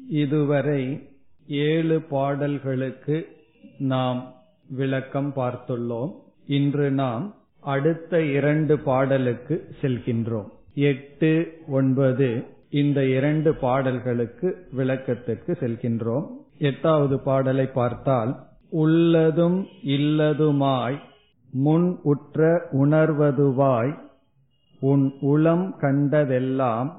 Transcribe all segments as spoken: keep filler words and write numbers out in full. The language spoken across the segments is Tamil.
இதுவரை ஏழு பாடல்களுக்கு நாம் விளக்கம் பார்த்துள்ளோம். இன்று நாம் அடுத்த இரண்டு பாடலுக்கு செல்கின்றோம். எட்டு ஒன்பது இந்த இரண்டு பாடல்களுக்கு விளக்கத்திற்கு செல்கின்றோம். எட்டாவது பாடலை பார்த்தால், உள்ளதும் இல்லதுமாய் முன் உற்ற உணர்வதுவாய் உன் உளம் கண்டதெல்லாம்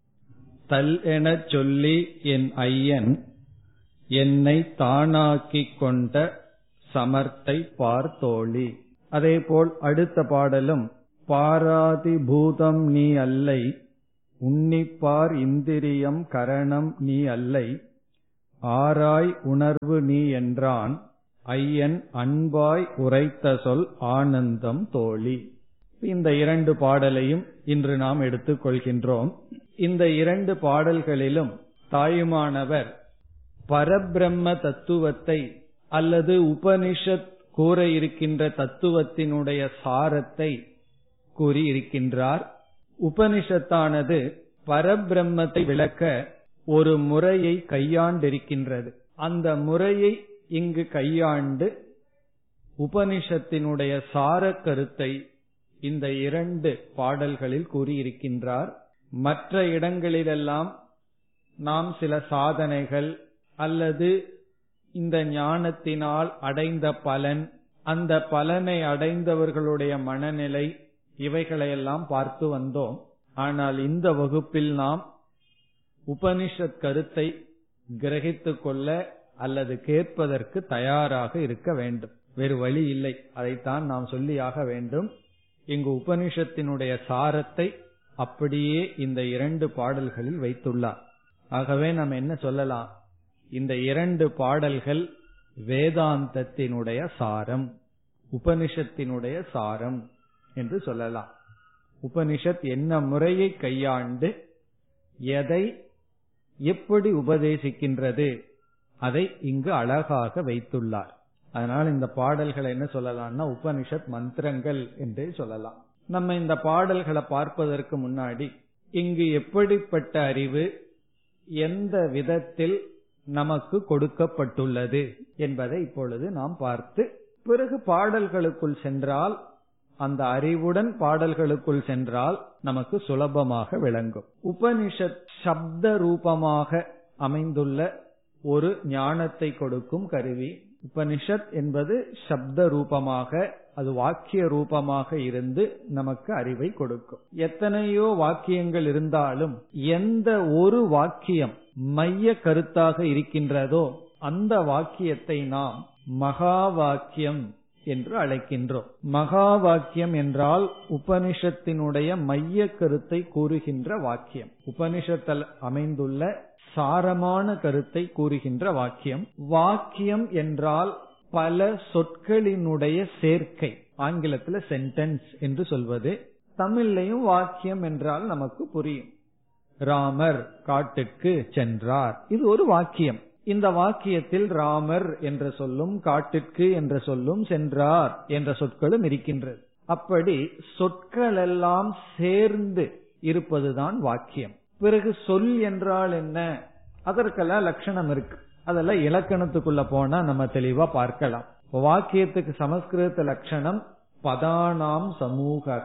தல் எனச் சொல்லி என் ஐயன் என்னை தானாக்கிக் கொண்ட சமர்த்தை பார்த்தோழி. அதேபோல் அடுத்த பாடலும், பாராதி பூதம் நீ அல்லை உன்னிப்பார் இந்திரியம் கரணம் நீ அல்லை ஆராய் உணர்வு நீ என்றான் ஐயன் அன்பாய் உரைத்த சொல் ஆனந்தம் தோழி. இந்த இரண்டு பாடலையும் இன்று நாம் எடுத்துக் கொள்கின்றோம். இந்த இரண்டு பாடல்களிலும் தாயுமானவர் பரபிரம்ம தத்துவத்தை அல்லது உபனிஷத் கூற இருக்கின்ற தத்துவத்தினுடைய சாரத்தை கூறியிருக்கின்றார். உபனிஷத்தானது பரபிரம்மத்தை விளக்க ஒரு முறையை கையாண்டிருக்கின்றது. அந்த முறையை இங்கு கையாண்டு உபனிஷத்தினுடைய சார கருத்தை இந்த இரண்டு பாடல்களில் கூறியிருக்கின்றார். மற்ற இடங்களிலெல்லாம் நாம் சில சாதனைகள் அல்லது இந்த ஞானத்தினால் அடைந்த பலன், அந்த பலனை அடைந்தவர்களுடைய மனநிலை, இவைகளையெல்லாம் பார்த்து வந்தோம். ஆனால் இந்த வகுப்பில் நாம் உபனிஷத் கருத்தை கிரகித்துக் கொள்ள அல்லது கேட்பதற்கு தயாராக இருக்க வேண்டும். வேறு வழி இல்லை, அதைத்தான் நாம் சொல்லியாக வேண்டும். இங்கு உபனிஷத்தினுடைய சாரத்தை அப்படியே இந்த இரண்டு பாடல்களில் வைத்துள்ளார். ஆகவே நாம் என்ன சொல்லலாம், இந்த இரண்டு பாடல்கள் வேதாந்தத்தினுடைய சாரம், உபனிஷத்தினுடைய சாரம் என்று சொல்லலாம். உபனிஷத் என்ன முறையை கையாண்டு எதை எப்படி உபதேசிக்கின்றது அதை இங்கு அழகாக வைத்துள்ளார். அதனால் இந்த பாடல்களை என்ன சொல்லலாம்னா உபனிஷத் மந்திரங்கள் என்றே சொல்லலாம். நம்ம இந்த பாடல்களை பார்ப்பதற்கு முன்னாடி இங்கு எப்படிப்பட்ட அறிவு எந்த விதத்தில் நமக்கு கொடுக்கப்பட்டுள்ளது என்பதை இப்பொழுது நாம் பார்த்து, பிறகு பாடல்களுக்குள் சென்றால், அந்த அறிவுடன் பாடல்களுக்குள் சென்றால் நமக்கு சுலபமாக விளங்கும். உபனிஷத் சப்த ரூபமாக அமைந்துள்ள ஒரு ஞானத்தை கொடுக்கும் கருவி. உபனிஷத் என்பது சப்த ரூபமாக, அது வாக்கிய ரூபமாக இருந்து நமக்கு அறிவை கொடுக்கும். எத்தனையோ வாக்கியங்கள் இருந்தாலும் எந்த ஒரு வாக்கியம் மைய கருத்தாக இருக்கின்றதோ அந்த வாக்கியத்தை நாம் மகா வாக்கியம் என்று அழைக்கின்றோம். மகா வாக்கியம் என்றால் உபனிஷத்தினுடைய மைய கருத்தை கூறுகின்ற வாக்கியம், உபனிஷத்தில் அமைந்துள்ள சாரமான கருத்தை கூறுகின்ற வாக்கியம். வாக்கியம் என்றால் பல சொற்களினுடைய சேர்க்கை, ஆங்கிலத்தில் சென்டென்ஸ் என்று சொல்வது. தமிழ்லையும் வாக்கியம் என்றால் நமக்கு புரியும். ராமர் காட்டுக்கு சென்றார், இது ஒரு வாக்கியம். இந்த வாக்கியத்தில் ராமர் என்ற சொல்லும் காட்டிற்கு என்ற சொல்லும் சென்றார் என்ற சொற்களும் இருக்கின்றது. அப்படி சொற்கள் எல்லாம் சேர்ந்து இருப்பதுதான் வாக்கியம். பிறகு சொல் என்றால் என்ன, அதற்கெல்லாம் லட்சணம் இருக்கு. அதெல்லாம் இலக்கணத்துக்குள்ள போனா நம்ம தெளிவா பார்க்கலாம். வாக்கியத்துக்கு சமஸ்கிருத லட்சணம் பதானாம் சமூக,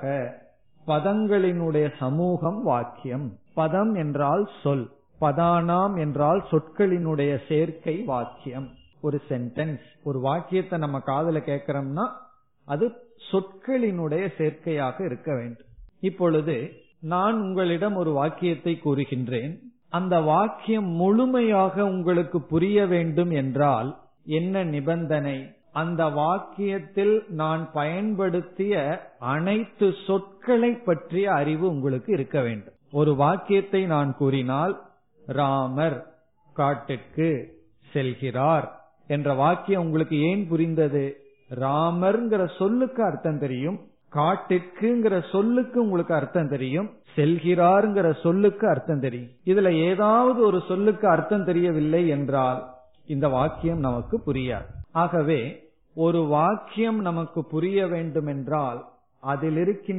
பதங்களினுடைய சமூகம் வாக்கியம். பதம் என்றால் சொல், பதானாம் என்றால் சொற்களினுடைய சேர்க்கை வாக்கியம். ஒரு சென்டென்ஸ், ஒரு வாக்கியத்தை நம்ம காதுல கேட்கிறோம்னா அது சொற்களினுடைய சேர்க்கையாக இருக்க வேண்டும். இப்பொழுது நான் உங்களிடம் ஒரு வாக்கியத்தை கூறுகின்றேன். அந்த வாக்கியம் முழுமையாக உங்களுக்கு புரிய வேண்டும் என்றால் என்ன நிபந்தனை? அந்த வாக்கியத்தில் நான் பயன்படுத்திய அனைத்து சொற்களை பற்றிய அறிவு உங்களுக்கு இருக்க வேண்டும். ஒரு வாக்கியத்தை நான் கூறினால், ராமர் காட்டுக்கு செல்கிறார் என்ற வாக்கியம் உங்களுக்கு ஏன் புரிந்தது? ராமர்ங்கிற சொல்லுக்கு அர்த்தம் தெரியும், காட்டிற்குங்கிற சொல்லுக்கு உங்களுக்கு அர்த்தம் தெரியும், செல்கிறார்ங்கிற சொல்லுக்கு அர்த்தம் தெரியும். இதுல ஏதாவது ஒரு சொல்லுக்கு அர்த்தம் தெரியவில்லை என்றால் இந்த வாக்கியம் நமக்கு புரியாது. ஆகவே ஒரு வாக்கியம் நமக்கு புரிய வேண்டும் என்றால் அதில் இருக்கின்ற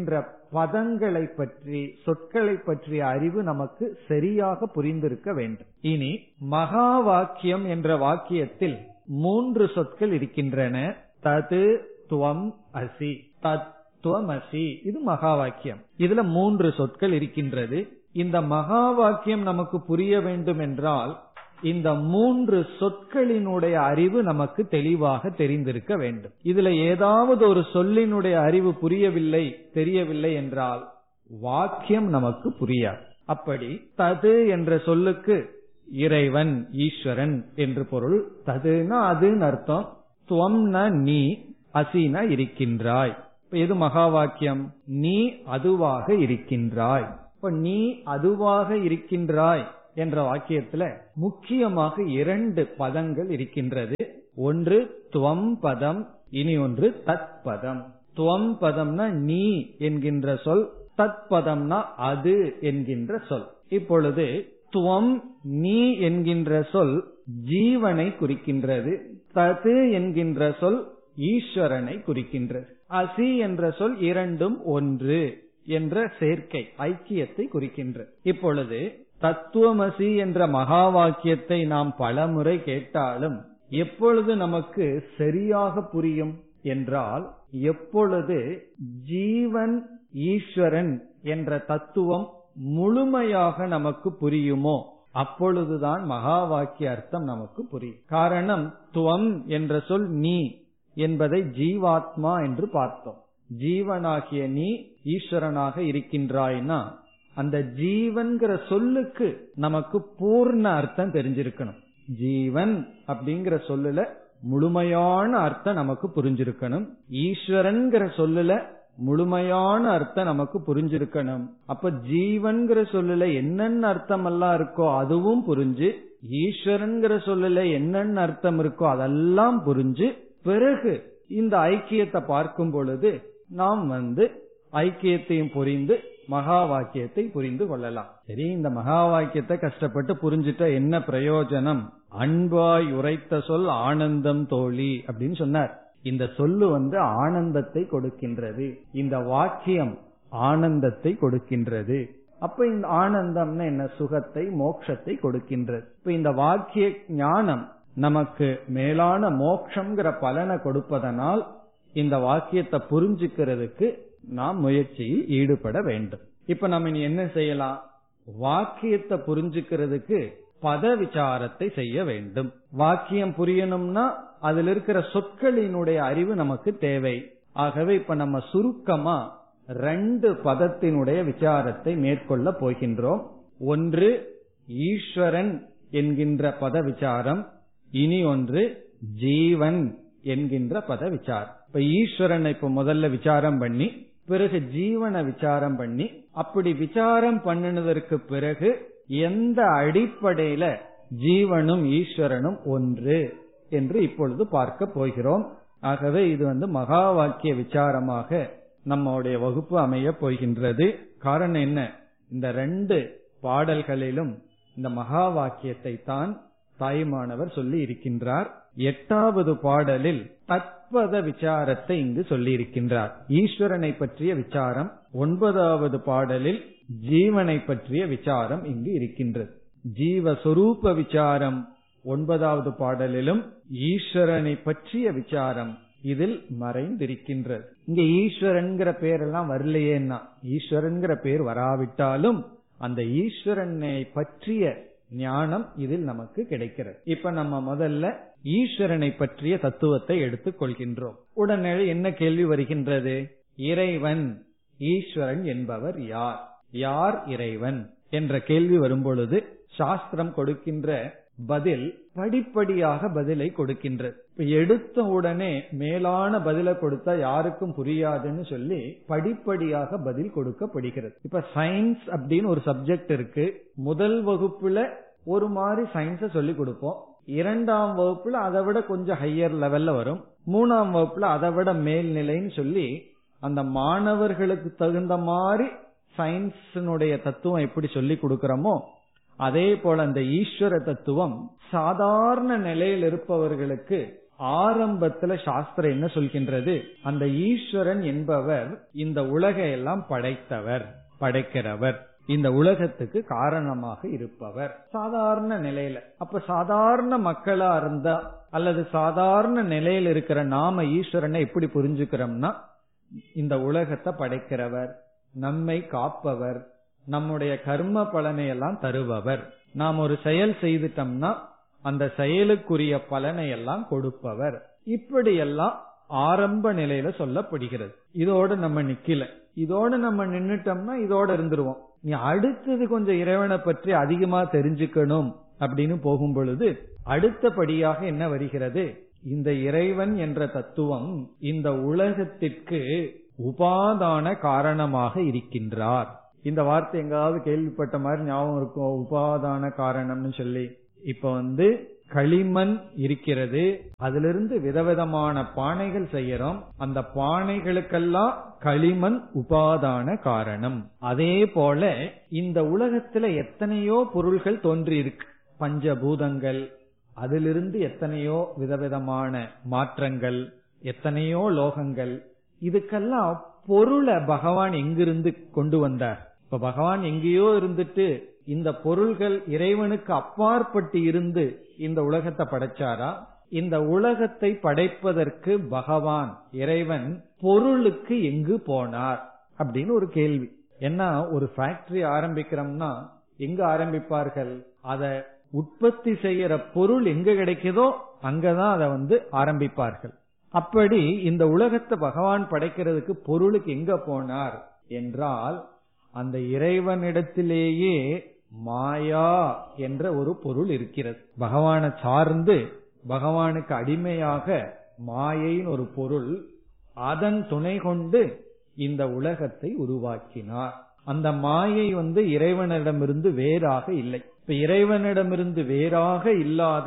பதங்களை பற்றி சொற்களை பற்றிய அறிவு நமக்கு சரியாக புரிந்திருக்க வேண்டும். இனி மகா வாக்கியம் என்ற வாக்கியத்தில் மூன்று சொற்கள் இருக்கின்றன. தது துவம் அசி, தத்துவமசி, இது மகா வாக்கியம். இதுல மூன்று சொற்கள் இருக்கின்றது. இந்த மகா வாக்கியம் நமக்கு புரிய வேண்டும் என்றால் இந்த மூன்று சொற்களினுடைய அறிவு நமக்கு தெளிவாக தெரிந்திருக்க வேண்டும். இதுல ஏதாவது ஒரு சொல்லினுடைய அறிவு புரியவில்லை, தெரியவில்லை என்றால் வாக்கியம் நமக்கு புரியாது. அப்படி தது என்ற சொல்லுக்கு இறைவன், ஈஸ்வரன் என்று பொருள். ததுனா அதுன்னு அர்த்தம், துவம்னா நீ, அசினா இருக்கின்றாய். இது மகா வாக்கியம். நீ அதுவாக இருக்கின்றாய். இப்ப நீ அதுவாக இருக்கின்றாய் என்ற வாக்கியத்துல முக்கியமாக இரண்டு பதங்கள் இருக்கின்றது. ஒன்று துவம் பதம், இனி ஒன்று தத் பதம். துவம் பதம்னா நீ என்கின்ற சொல், தத் பதம்னா அது என்கின்ற சொல். இப்பொழுது துவம் நீ என்கின்ற சொல் ஜீவனை குறிக்கின்றது. தது என்கின்ற சொல் ஈஸ்வரனை குறிக்கின்றது. அசி என்ற சொல் இரண்டும் ஒன்று என்ற சேர்க்கை, ஐக்கியத்தை குறிக்கின்றது. இப்பொழுது தத்துவமசி என்ற மகா வாக்கியத்தை நாம் பலமுறை கேட்டாலும் எப்பொழுது நமக்கு சரியாக புரியும் என்றால், எப்பொழுது ஜீவன் ஈஸ்வரன் என்ற தத்துவம் முழுமையாக நமக்கு புரியுமோ அப்பொழுதுதான் மகா வாக்கிய அர்த்தம் நமக்கு புரியும். காரணம், துவம் என்ற சொல் நீ என்பதை ஜீவாத்மா என்று பார்த்தோம். ஜீவனாகிய நீ ஈஸ்வரனாக இருக்கின்றாய்னா அந்த ஜீவன்கிற சொல்லுக்கு நமக்கு பூர்ண அர்த்தம் தெரிஞ்சிருக்கணும். ஜீவன் அப்படிங்கிற சொல்லுல முழுமையான அர்த்தம் நமக்கு புரிஞ்சிருக்கணும். ஈஸ்வரன்கிற சொல்லுல முழுமையான அர்த்தம் நமக்கு புரிஞ்சிருக்கணும். அப்ப ஜீவன்கிற சொல்லுல என்னென்ன அர்த்தம் எல்லாம் இருக்கோ அதுவும் புரிஞ்சு, ஈஸ்வரன்கிற சொல்லுல என்னென்ன அர்த்தம் இருக்கோ அதெல்லாம் புரிஞ்சு, பிறகு இந்த ஐக்கியத்தை பார்க்கும் பொழுது நாம் வந்து ஐக்கியத்தையும் புரிந்து மகா வாக்கியத்தை புரிந்து கொள்ளலாம். சரி, இந்த மகா வாக்கியத்தை கஷ்டப்பட்டு புரிஞ்சுட்ட என்ன பிரயோஜனம்? அன்பாய் உரைத்த சொல் ஆனந்தம் தோழி அப்படின்னு சொன்னார். இந்த சொல்லு வந்து ஆனந்தத்தை கொடுக்கின்றது, இந்த வாக்கியம் ஆனந்தத்தை கொடுக்கின்றது. அப்ப இந்த ஆனந்தம்னா என்ன? சுகத்தை, மோட்சத்தை கொடுக்கின்றது. இப்ப இந்த வாக்கிய ஞானம் நமக்கு மேலான மோட்சம்ங்கிற பலனை கொடுப்பதனால் இந்த வாக்கியத்தை புரிஞ்சுக்கிறதுக்கு நாம் முயற்சியில் ஈடுபட வேண்டும். இப்ப நம்ம இனி என்ன செய்யலாம்? வாக்கியத்தை புரிஞ்சுக்கிறதுக்கு பத விசாரத்தை செய்ய வேண்டும். வாக்கியம் புரியணும்னா அதுல இருக்கிற சொற்களினுடைய அறிவு நமக்கு தேவை. ஆகவே இப்ப நம்ம சுருக்கமா ரெண்டு பதத்தினுடைய விசாரத்தை மேற்கொள்ள போகின்றோம். ஒன்று ஈஸ்வரன் என்கின்ற பத விசாரம், இனி ஒன்று ஜீவன் என்கின்ற பத விசாரம். இப்ப ஈஸ்வரனை இப்ப முதல்ல விசாரம் பண்ணி, பிறகு ஜீவனை விசாரம் பண்ணி, அப்படி விசாரம் பண்ணினதற்கு பிறகு எந்த அடிப்படையில ஜீவனும் ஈஸ்வரனும் ஒன்று என்று இப்பொழுது பார்க்க போகிறோம். ஆகவே இது வந்து மகா வாக்கிய விசாரமாக நம்முடைய வகுப்பு அமைய போகின்றது. காரணம் என்ன? இந்த ரெண்டு பாடல்களிலும் இந்த மகா வாக்கியத்தை தான் தாய்மானவர் சொல்லி இருக்கின்றார். எட்டாவது பாடலில் தத்பத விசாரத்தை இங்கு சொல்லி இருக்கின்றார். ஈஸ்வரனை பற்றிய விசாரம். ஒன்பதாவது பாடலில் ஜீவனை பற்றிய விசாரம் இங்கு இருக்கின்றது. ஜீவஸ்வரூப விசாரம் ஒன்பதாவது பாடலிலும், ஈஸ்வரனை பற்றிய விசாரம் இதில் மறைந்திருக்கின்றது. இங்க ஈஸ்வரன்கிற பேரெல்லாம் வரலையேன்னா, ஈஸ்வரன்கிற பேர் வராவிட்டாலும் அந்த ஈஸ்வரனை பற்றிய ஞானம் இதில் நமக்கு கிடைக்கிறது. இப்ப நம்ம முதல்ல ஈஸ்வரனை பற்றிய தத்துவத்தை எடுத்துக் கொள்கின்றோம். உடனே என்ன கேள்வி வருகின்றது? இறைவன், ஈஸ்வரன் என்பவர் யார்? யார் இறைவன் என்ற கேள்வி வரும்பொழுது சாஸ்திரம் கொடுக்கின்ற பதில் படிப்படியாக பதிலை கொடுக்கின்றது. இப்ப எடுத்த உடனே மேலான பதிலை கொடுத்தா யாருக்கும் புரியாதுன்னு சொல்லி படிப்படியாக பதில் கொடுக்கப்படுகிறது. இப்ப சயின்ஸ் அப்படின்னு ஒரு சப்ஜெக்ட் இருக்கு. முதல் வகுப்புல ஒரு மாதிரி சயின்ஸ சொல்லி கொடுப்போம். இரண்டாம் வகுப்புல அதை விட கொஞ்சம் ஹையர் லெவல்ல வரும். மூணாம் வகுப்புல அதை விட மேல்நிலைன்னு சொல்லி அந்த மாணவர்களுக்கு தகுந்த மாதிரி சயின்ஸினுடைய தத்துவம் எப்படி சொல்லி கொடுக்கிறோமோ அதே போல அந்த ஈஸ்வர தத்துவம் சாதாரண நிலையில் இருப்பவர்களுக்கு ஆரம்பத்துல சாஸ்திரம் என்ன சொல்கின்றது, அந்த ஈஸ்வரன் என்பவர் இந்த உலகை எல்லாம் படைத்தவர், படைக்கிறவர், இந்த உலகத்துக்கு காரணமாக இருப்பவர். சாதாரண நிலையில, அப்ப சாதாரண மக்களா இருந்தா அல்லது சாதாரண நிலையில் இருக்கிற நாம ஈஸ்வரனை எப்படி புரிஞ்சுக்கிறோம்னா, இந்த உலகத்தை படைக்கிறவர், நம்மை காப்பவர், நம்முடைய கர்ம பலனை எல்லாம் தருபவர், நாம் ஒரு செயல் செய்துட்டோம்னா அந்த செயலுக்குரிய பலனை எல்லாம் கொடுப்பவர், இப்படியெல்லாம் ஆரம்ப நிலையில சொல்லப்படுகிறது. இதோட நம்ம நிக்கல, இதோட நம்ம நின்னுட்டோம்னா இதோட இருந்துருவோம். நீ அடுத்தது கொஞ்சம் இறைவனை பற்றி அதிகமா தெரிஞ்சுக்கணும் அப்படின்னு போகும் பொழுது அடுத்தபடியாக என்ன வருகிறது, இந்த இறைவன் என்ற தத்துவம் இந்த உலகத்திற்கு உபாதான காரணமாக இருக்கின்றார். இந்த வார்த்தை எங்காவது கேள்விப்பட்ட மாதிரி ஞாபகம் இருக்கும், உபாதான காரணம்னு சொல்லி. இப்ப வந்து களிமண் இருக்கிறது, அதிலிருந்து விதவிதமான பானைகள் செய்யறோம், அந்த பானைகளுக்கெல்லாம் களிமண் உபாதான காரணம். அதே போல இந்த உலகத்துல எத்தனையோ பொருள்கள் தோன்றி இருக்கு, பஞ்சபூதங்கள், அதிலிருந்து எத்தனையோ விதவிதமான மாற்றங்கள், எத்தனையோ லோகங்கள், இதுக்கெல்லாம் பொருளை பகவான் எங்கிருந்து கொண்டு வந்தார்? இப்ப பகவான் எங்கேயோ இருந்துட்டு இந்த பொருள்கள் இறைவனுக்கு அப்பாற்பட்டு இருந்து இந்த உலகத்தை படைச்சாரா? இந்த உலகத்தை படைப்பதற்கு பகவான் இறைவன் பொருளுக்கு எங்கு போனார் அப்படின்னு ஒரு கேள்வி. ஏன்னா ஒரு ஃபேக்டரி ஆரம்பிக்கிறோம்னா எங்க ஆரம்பிப்பார்கள்? அத உற்பத்தி செய்யற பொருள் எங்க கிடைக்குதோ அங்கதான் அதை வந்து ஆரம்பிப்பார்கள். அப்படி இந்த உலகத்தை பகவான் படைக்கிறதுக்கு பொருளுக்கு எங்க போனார் என்றால், அந்த இறைவனிடத்திலேயே மாயா என்ற ஒரு பொருள் இருக்கிறது. பகவானை சார்ந்து பகவானுக்கு அடிமையாக மாயையின் ஒரு பொருள், அதன் துணை கொண்டு இந்த உலகத்தை உருவாக்கினார். அந்த மாயை வந்து இறைவனிடமிருந்து வேறாக இல்லை. இப்ப இறைவனிடமிருந்து வேறாக இல்லாத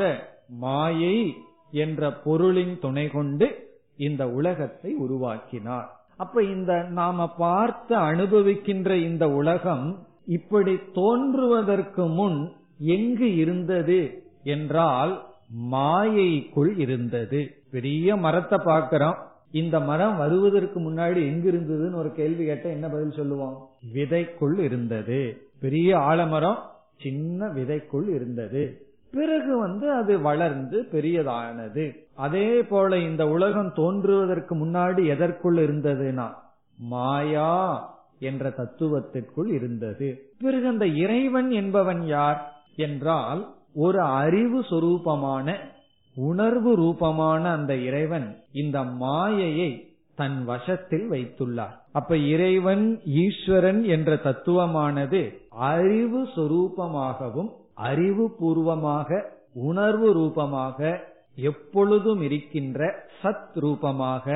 மாயை என்ற பொருளின் துணை கொண்டு இந்த உலகத்தை உருவாக்கினார். அப்ப இந்த நாம பார்த்து அனுபவிக்கின்ற இந்த உலகம் இப்படி தோன்றுவதற்கு முன் எங்கு இருந்தது என்றால் மாயைக்குள் இருந்தது. பெரிய மரத்தை பார்க்கிறோம், இந்த மரம் வருவதற்கு முன்னாடி எங்கு இருந்ததுன்னு ஒரு கேள்வி கேட்ட என்ன பதில் சொல்லுவோம்? விதைக்குள் இருந்தது. பெரிய ஆலமரம் சின்ன விதைக்குள் இருந்தது, பிறகு வந்து அது வளர்ந்து பெரியதானது. அதே போல இந்த உலகம் தோன்றுவதற்கு முன்னாடி எதற்குள் இருந்ததுன்னா மாயா என்ற தத்துவத்திற்குள் இருந்தது. பிறகு அந்த இறைவன் என்பவன் யார் என்றால், ஒரு அறிவு சொரூபமான உணர்வு ரூபமான அந்த இறைவன் இந்த மாயையை தன் வசத்தில் வைத்துள்ளார். அப்ப இறைவன் ஈஸ்வரன் என்ற தத்துவமானது அறிவு சொரூபமாகவும் அறிவு பூர்வமாக உணர்வு ரூபமாக எப்பொழுதும் இருக்கின்ற சத் ரூபமாக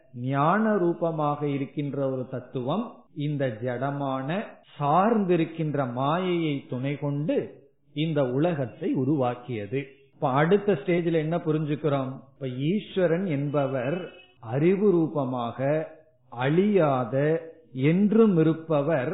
ஞான ரூபமாக இருக்கின்ற ஒரு தத்துவம் இந்த ஜடமான சார்ந்திருக்கின்ற மாயையை துணை கொண்டு இந்த உலகத்தை உருவாக்கியது. இப்ப அடுத்த ஸ்டேஜில் என்ன புரிஞ்சுக்கிறோம்? இப்ப ஈஸ்வரன் என்பவர் அறிவு ரூபமாக அழியாத என்றும் இருப்பவர்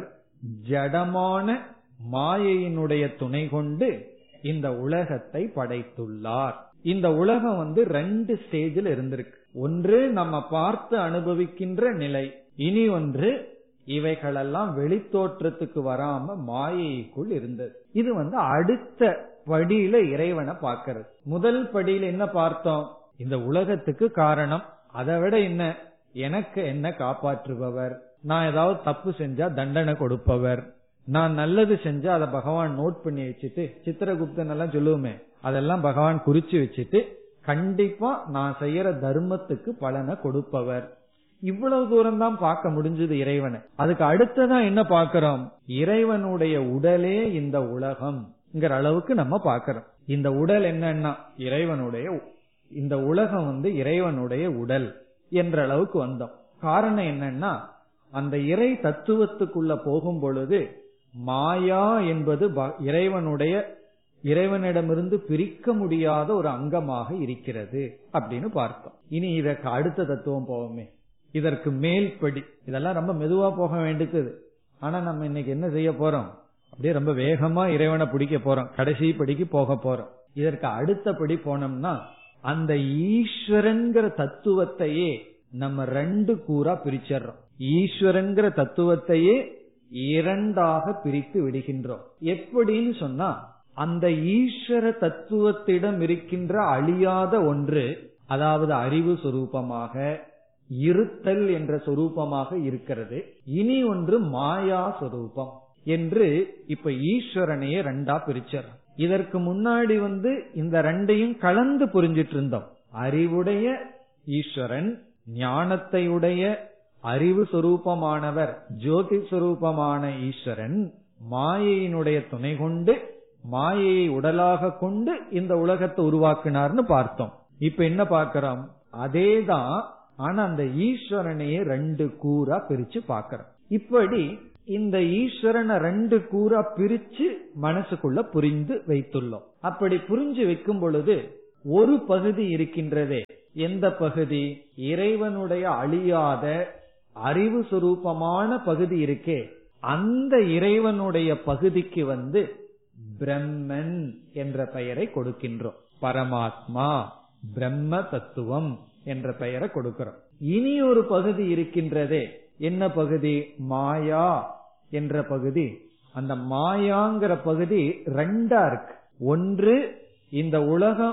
ஜடமான மாயையினுடைய துணை கொண்டு இந்த உலகத்தை படைத்துள்ளார். இந்த உலகம் வந்து ரெண்டு ஸ்டேஜில் இருந்திருக்கு. ஒன்று நம்ம பார்த்து அனுபவிக்கின்ற நிலை, இனி ஒன்று இவைகளெல்லாம் வெளித்தோற்றத்துக்கு வராம மாயைக்குள் இருந்தது. இது வந்து அடுத்த படியில இறைவனை பார்க்கிறது. முதல் படியில என்ன பார்த்தோம்? இந்த உலகத்துக்கு காரணம், அதை விட என்ன, எனக்கு என்ன காப்பாற்றுபவர், நான் ஏதாவது தப்பு செஞ்சா தண்டனை கொடுப்பவர், நான் நல்லது செஞ்சா அதை பகவான் நோட் பண்ணி வச்சுட்டு, சித்திரகுப்தன் எல்லாம் சொல்லுவோமே அதெல்லாம் பகவான் குறிச்சு வச்சுட்டு கண்டிப்பா நான் செய்யற தர்மத்துக்கு பலனை கொடுப்பவர். இவ்வளவு தூரம் தான் பார்க்க முடிஞ்சது இறைவனை. அதுக்கு அடுத்ததான் என்ன பார்க்கிறோம்? இறைவனுடைய உடலே இந்த உலகம்ங்கிற அளவுக்கு நம்ம பார்க்கிறோம். இந்த உடல் என்னன்னா இறைவனுடைய, இந்த உலகம் வந்து இறைவனுடைய உடல் என்ற அளவுக்கு வந்தோம். காரணம் என்னன்னா, அந்த இறை தத்துவத்துக்குள்ள போகும் பொழுது மாயா என்பது இறைவனுடைய இறைவனிடமிருந்து பிரிக்க முடியாத ஒரு அங்கமாக இருக்கிறது அப்படின்னு பார்த்தோம். இனி இதற்கு அடுத்த தத்துவம் போவோமே, இதற்கு மேல்படி. இதெல்லாம் ரொம்ப மெதுவா போக வேண்டியது. ஆனா நம்ம இன்னைக்கு என்ன செய்ய போறோம்? அப்படியே ரொம்ப வேகமா இறைவனை பிடிக்க போறோம், கடைசி படிக்கு போக போறோம். இதற்கு அடுத்தபடி போனோம்னா அந்த ஈஸ்வரன்கிற தத்துவத்தையே நம்ம ரெண்டு கூறா பிரிச்சறோம். ஈஸ்வரன்கிற தத்துவத்தையே இரண்டாக பிரித்து விடுகின்றோம். எப்படின்னு சொன்னா, அந்த ஈஸ்வர தத்துவத்திடம் இருக்கின்ற அழியாத ஒன்று, அதாவது அறிவு சொரூபமாக இருத்தல் என்ற சொரூபமாக இருக்கிறது. இனி ஒன்று மாயா சொரூபம் என்று இப்ப ஈஸ்வரனையே ரெண்டா பிரிச்சர். இதற்கு முன்னாடி வந்து இந்த ரெண்டையும் கலந்து புரிஞ்சிட்டு இருந்தோம். அறிவுடைய ஈஸ்வரன், ஞானத்தை உடைய அறிவு சொரூபமானவர் ஜோதி சொரூபமான ஈஸ்வரன் மாயையினுடைய துணை கொண்டு மாயையை உடலாக கொண்டு இந்த உலகத்தை உருவாக்கினார்னு பார்த்தோம். இப்ப என்ன பார்க்கிறோம்? அதேதான், ஆனா அந்த ஈஸ்வரனையே ரெண்டு கூறா பிரிச்சு பார்க்கிறோம். இப்படி இந்த ஈஸ்வரனை ரெண்டு கூறா பிரிச்சு மனசுக்குள்ள புரிந்து வைத்துள்ளோம். அப்படி புரிஞ்சு வைக்கும் பொழுது ஒரு பகுதி இருக்கின்றதே, எந்த பகுதி? இறைவனுடைய அழியாத அறிவு சுரூபமான பகுதி இருக்கே, அந்த இறைவனுடைய பகுதிக்கு வந்து பிரம்மன் என்ற பெயரை கொடுக்கின்றோம். பரமாத்மா, பிரம்ம தத்துவம் என்ற பெயரை கொடுக்கிறோம். இனி ஒரு பகுதி இருக்கின்றதே, என்ன பகுதி? மாயா என்ற பகுதி. அந்த மாயாங்கிற பகுதி ரெண்டா இருக்கு. ஒன்று, இந்த உலகம்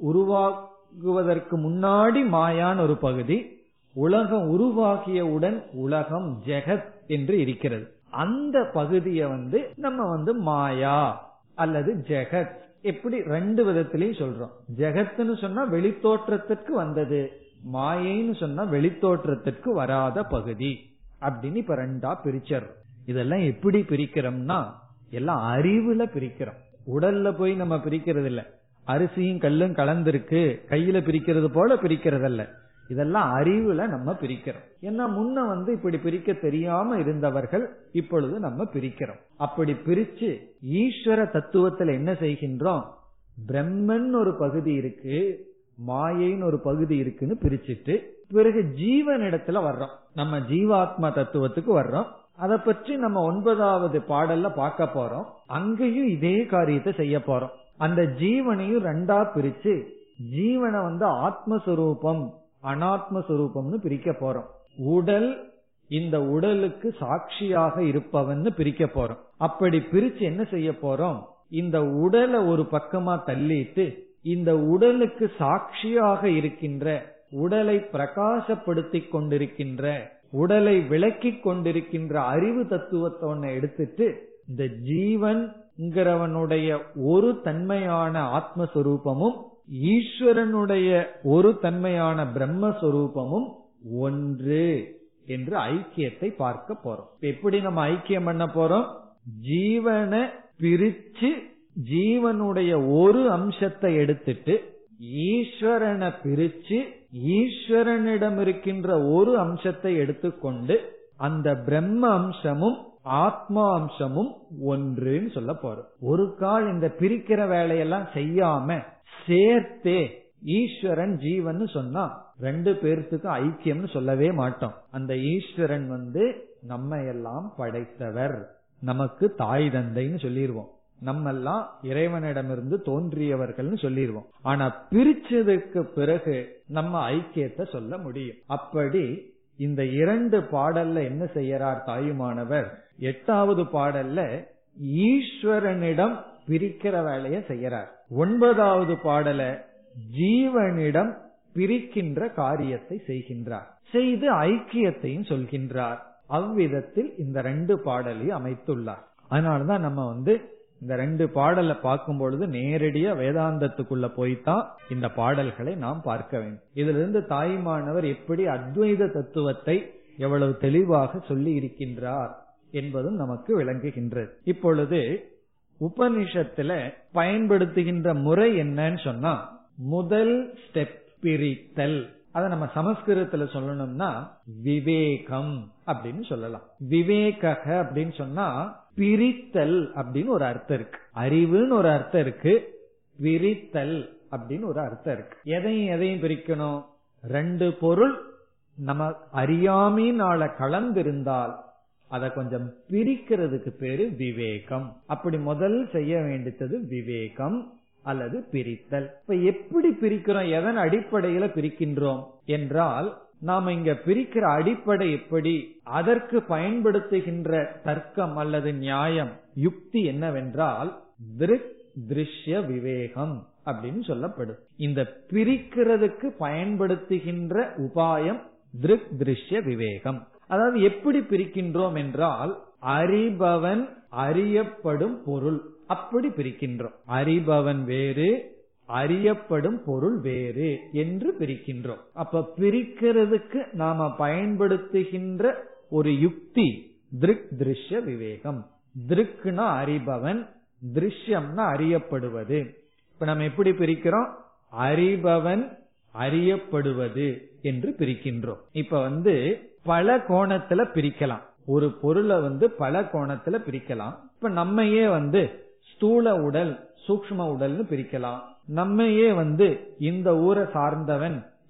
உருவாகுவதற்கு முன்னாடி மாயான் ஒரு பகுதி, உலகம் உருவாகியவுடன் உலகம் ஜெகத் என்று இருக்கிறது. அந்த பகுதியை வந்து நம்ம வந்து மாயா அல்லது ஜெகத், எப்படி ரெண்டு விதத்திலையும் சொல்றோம். ஜெகத்னு சொன்னா வெளித்தோற்றத்திற்கு வந்தது, மாயைன்னு சொன்னா வெளித்தோற்றத்திற்கு வராத பகுதி அப்படின்னு இப்ப ரெண்டா பிரிச்சர். இதெல்லாம் எப்படி பிரிக்கிறோம்னா, எல்லாம் அறிவுல பிரிக்கிறோம். உடல்ல போய் நம்ம பிரிக்கிறது இல்ல. அரிசியும் கல்லும் கலந்திருக்கு கையில பிரிக்கிறது போல பிரிக்கிறதல்ல, இதெல்லாம் அறிவுல நம்ம பிரிக்கிறோம். ஏன்னா முன்ன வந்து இப்படி பிரிக்க தெரியாம இருந்தவர்கள், இப்பொழுது நம்ம பிரிக்கிறோம். அப்படி பிரிச்சு ஈஸ்வர தத்துவத்துல என்ன செய்கின்றோம்? பிரம்மன் ஒரு பகுதி இருக்கு, மாயைன்னு ஒரு பகுதி இருக்குன்னு பிரிச்சுட்டு, பிறகு ஜீவன் இடத்துல வர்றோம். நம்ம ஜீவாத்மா தத்துவத்துக்கு வர்றோம். அதை பற்றி நம்ம ஒன்பதாவது பாடல்ல பார்க்க போறோம். அங்கேயும் இதே காரியத்தை செய்ய போறோம். அந்த ஜீவனையும் ரெண்டா பிரிச்சு, ஜீவனை வந்து ஆத்மஸ்வரூபம் அனாத்மஸ்வரூபம்னு பிரிக்க போறோம். உடல், இந்த உடலுக்கு சாட்சியாக இருப்பவன்னு பிரிக்க போறோம். அப்படி பிரிச்சு என்ன செய்ய போறோம்? இந்த உடலை ஒரு பக்கமா தள்ளிட்டு, இந்த உடலுக்கு சாட்சியாக இருக்கின்ற, உடலை பிரகாசப்படுத்திக் கொண்டிருக்கின்ற, உடலை விளக்கிக் கொண்டிருக்கின்ற அறிவு தத்துவத்தை ஒன்ன எடுத்துட்டு, இந்த ஜீவன்கிறவனுடைய ஒரு தன்மையான ஆத்மஸ்வரூபமும் ஈஸ்வரனுடைய ஒரு தன்மையான பிரம்மஸ்வரூபமும் ஒன்று என்று ஐக்கியத்தை பார்க்க போறோம். எப்படி நம்ம ஐக்கியம் பண்ண போறோம்? ஜீவனை பிரிச்சு ஜீவனுடைய ஒரு அம்சத்தை எடுத்துட்டு, ஈஸ்வரனை பிரிச்சு ஈஸ்வரனிடம் இருக்கின்ற ஒரு அம்சத்தை எடுத்துக்கொண்டு, அந்த பிரம்ம அம்சமும் ஆத்மா அம்சமும் ஒன்றுன்னு சொல்ல போறோம். ஒரு கால் இந்த பிரிக்கிற வேலையெல்லாம் செய்யாம சேர்த்தே ஈஸ்வரன் ஜீவன் சொன்னா ரெண்டு பேர்த்துக்கு ஐக்கியம்னு சொல்லவே மாட்டோம். அந்த ஈஸ்வரன் வந்து நம்ம எல்லாம் படைத்தவர், நமக்கு தாய் தந்தைன்னு சொல்லிடுவோம். நம்ம எல்லாம் இறைவனிடமிருந்து தோன்றியவர்கள்னு சொல்லிடுவோம். ஆனா பிரிச்சதுக்கு பிறகு நம்ம ஐக்கியத்தை சொல்ல முடியும். அப்படி இந்த இரண்டு பாடல்ல என்ன செய்யறார் தாயுமானவர்? எட்டாவது பாடல்ல ஈஸ்வரனிடம் பிரிக்கிற வேலையை செய்யறார். ஒன்பதாவது பாடல ஜீவனிடம் பிரிக்கின்ற காரியத்தை செய்கின்றார். செய்து ஐக்கியத்தையும் சொல்கின்றார். அவ்விதத்தில் இந்த ரெண்டு பாடலையும் அமைத்துள்ளார். அதனாலதான் நம்ம வந்து இந்த ரெண்டு பாடலை பார்க்கும் பொழுது நேரடியா வேதாந்தத்துக்குள்ள போய்தான் இந்த பாடல்களை நாம் பார்க்க வேண்டும். இதுல இருந்து தாயுமானவர் எப்படி அத்வைத தத்துவத்தை எவ்வளவு தெளிவாக சொல்லி இருக்கின்றார் என்பதும் நமக்கு விளங்குகின்றது. இப்பொழுது உபனிஷத்துல பயன்படுத்துகின்ற முறை என்னன்னு சொன்னா, முதல் ஸ்டெப் பிரித்தல். அதை நம்ம சமஸ்கிருதத்துல சொல்லணும்னா விவேகம் அப்படின்னு சொல்லலாம். விவேக அப்படின்னு சொன்னா பிரித்தல் அப்படின்னு ஒரு அர்த்தம் இருக்கு. அறிவுன்னு ஒரு அர்த்தம் இருக்கு, பிரித்தல் அப்படின்னு ஒரு அர்த்தம் இருக்கு. எதையும் எதையும் பிரிக்கணும்? ரெண்டு பொருள் நம்ம அறியாமையினால கலந்திருந்தால் அதை கொஞ்சம் பிரிக்கிறதுக்கு பேரு விவேகம். அப்படி முதல் செய்ய வேண்டியது விவேகம். அல்லது பிரித்தல். இப்ப எப்படி பிரிக்கிறோம், எதன் அடிப்படையில பிரிக்கின்றோம் என்றால், நாம இங்க பிரிக்கிற அடிப்படை எப்படி, அதற்கு பயன்படுத்துகின்ற தர்க்கம் அல்லது நியாயம், யுக்தி என்னவென்றால் திருக் திருஷ்ய விவேகம் அப்படின்னு சொல்லப்படும். இந்த பிரிக்கிறதுக்கு பயன்படுத்துகின்ற உபாயம் திருக் திருஷ்ய விவேகம். அதாவது எப்படி பிரிக்கின்றோம் என்றால், அறிபவன் அறியப்படும் பொருள் அப்படி பிரிக்கின்றோம். அறிபவன் வேறு, அறியப்படும் பொருள் வேறு என்று பிரிக்கின்றோம். அப்ப பிரிக்கிறதுக்கு நாம பயன்படுத்துகின்ற ஒரு யுக்தி திருக் திருஷ்ய விவேகம். திருக்குனா அறிபவன், திருஷ்யம்னா அறியப்படுவது. இப்ப நம்ம எப்படி பிரிக்கிறோம், அறிபவன் அறியப்படுவது என்று பிரிக்கின்றோம். இப்ப வந்து பல கோணத்துல பிரிக்கலாம், ஒரு பொருளை வந்து பல கோணத்துல பிரிக்கலாம். இப்ப நம்மையே வந்து ஸ்தூல உடல், சூக்ஷ்ம உடல்னு பிரிக்கலாம். நம்மையே வந்து இந்த ஊரை சார்ந்தவன்,